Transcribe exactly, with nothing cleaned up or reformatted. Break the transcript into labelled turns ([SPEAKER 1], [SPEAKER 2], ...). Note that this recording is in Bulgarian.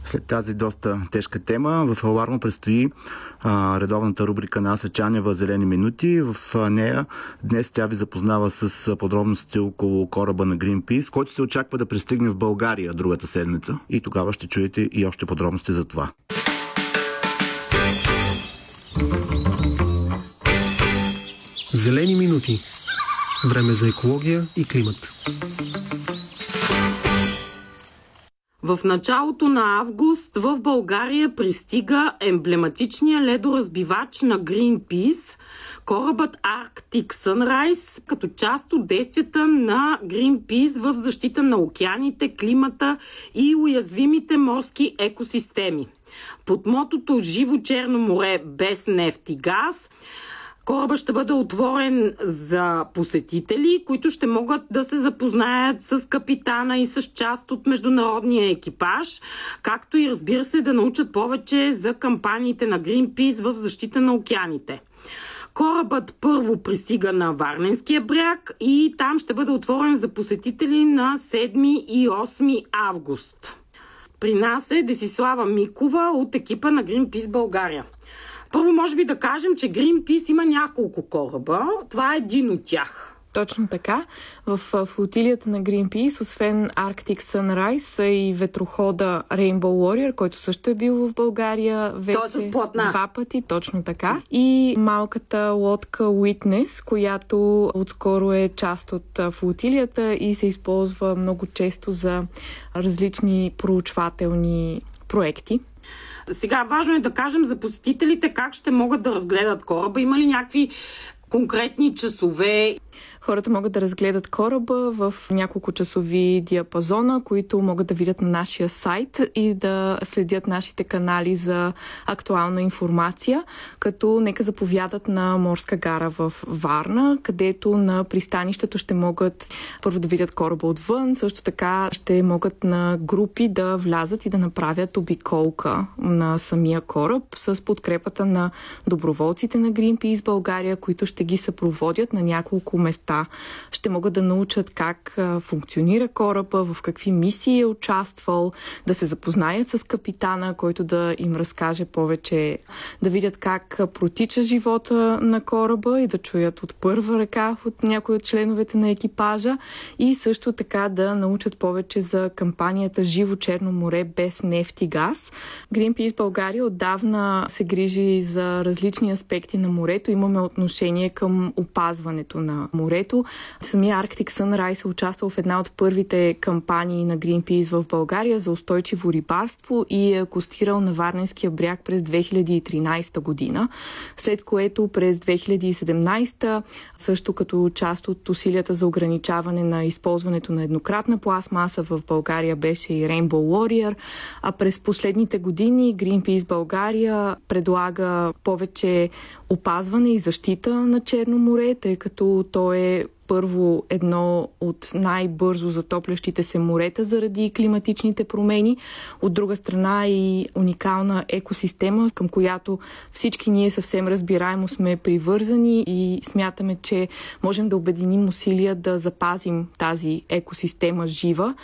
[SPEAKER 1] След тази доста тежка тема в Аларма предстои а, редовната рубрика на Аса Чанева "Зелени минути". В а, нея днес тя ви запознава с подробности около кораба на Greenpeace, който се очаква да пристигне в България другата седмица. И тогава ще чуете и още подробности за това.
[SPEAKER 2] Зелени минути. Време за екология и климат.
[SPEAKER 3] В началото на август в България пристига емблематичният ледоразбивач на Greenpeace, корабът Arctic Sunrise, като част от действията на Greenpeace в защита на океаните, климата и уязвимите морски екосистеми. Под мотото "Живо Черно море без нефт и газ" корабът ще бъде отворен за посетители, които ще могат да се запознаят с капитана и с част от международния екипаж, както и, разбира се, да научат повече за кампаниите на Greenpeace в защита на океаните. Корабът първо пристига на Варненския бряг и там ще бъде отворен за посетители на седми и осми август. При нас е Десислава Микова от екипа на Greenpeace България. Първо, може би да кажем, че Greenpeace има няколко кораба. Това е един от тях.
[SPEAKER 4] Точно така. В флотилията на Greenpeace, освен Arctic Sunrise, са и ветрохода Rainbow Warrior, който също е бил в България вече два пъти. Точно така. И малката лодка Witness, която отскоро е част от флотилията и се използва много често за различни проучвателни проекти.
[SPEAKER 3] Сега важно е да кажем за посетителите как ще могат да разгледат кораба. Има ли някакви конкретни часове?
[SPEAKER 4] Хората могат да разгледат кораба в няколко часови диапазона, които могат да видят на нашия сайт и да следят нашите канали за актуална информация, като нека заповядат на Морска гара в Варна, където на пристанището ще могат първо да видят кораба отвън, също така ще могат на групи да влязат и да направят обиколка на самия кораб с подкрепата на доброволците на Greenpeace България, които ще ги съпроводят на няколко места. Ще могат да научат как функционира кораба, в какви мисии е участвал, да се запознаят с капитана, който да им разкаже повече, да видят как протича живота на кораба и да чуят от първа ръка от някои от членовете на екипажа и също така да научат повече за кампанията "Живо Черно море без нефт и газ". Greenpeace България отдавна се грижи за различни аспекти на морето. Имаме отношение към опазването на морето. Самия Arctic Sunrise е участвал в една от първите кампании на Greenpeace в България за устойчиво рибарство и е акостирал на Варненския бряг през две хиляди и тринадесета година, след което през две хиляди и седемнадесета, също като част от усилията за ограничаване на използването на еднократна пластмаса, в България беше и Rainbow Warrior, а през последните години Greenpeace България предлага повече опазване и защита на Черно море, тъй като то е първо едно от най-бързо затоплящите се морета заради климатичните промени. От друга страна и уникална екосистема, към която всички ние съвсем разбираемо сме привързани и смятаме, че можем да обединим усилия да запазим тази екосистема жива.